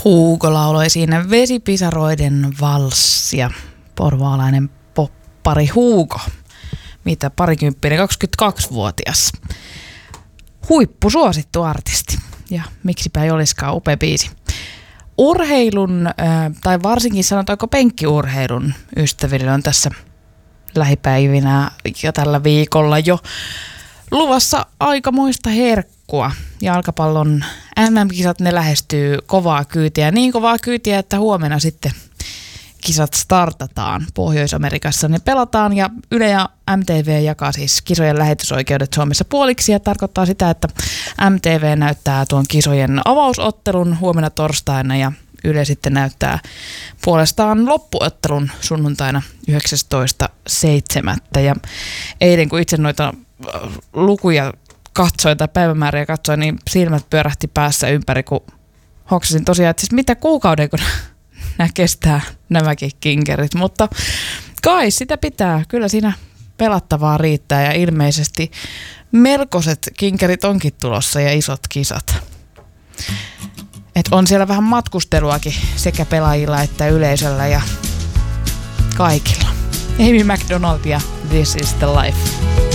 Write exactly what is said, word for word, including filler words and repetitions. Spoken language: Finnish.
Hugo lauloi siinä Vesipisaroiden valssia. Porvaalainen poppari Hugo. Mitä parikymppinen, kaksikymmentäkaksivuotias. Huippusuosittu artisti. Ja miksipä ei olisikaan, upea biisi. Urheilun, tai varsinkin sanotaanko penkkiurheilun ystäville on tässä lähipäivinä ja tällä viikolla jo luvassa aikamoista herkkua. Jalkapallon M M-kisat, ne lähestyy kovaa kyytiä. Niin kovaa kyytiä, että huomenna sitten kisat startataan. Pohjois-Amerikassa ne pelataan ja Yle ja M T V jakaa siis kisojen lähetysoikeudet Suomessa puoliksi ja tarkoittaa sitä, että M T V näyttää tuon kisojen avausottelun huomenna torstaina ja Yle sitten näyttää puolestaan loppuottelun sunnuntaina yhdeksästoista seitsemättä Ja eilen kun itse noita lukuja katsoin tai päivämääriä katsoin, niin silmät pyörähti päässä ympäri, kun hoksasin tosiaan, että siis mitä kuukauden, kun nämä kestää nämäkin kinkerit. Mutta kai sitä pitää, kyllä siinä pelattavaa riittää ja ilmeisesti melkoiset kinkerit onkin tulossa ja isot kisat. Et on siellä vähän matkusteluakin sekä pelaajilla että yleisöllä ja kaikilla. Amy McDonald ja This is the Life.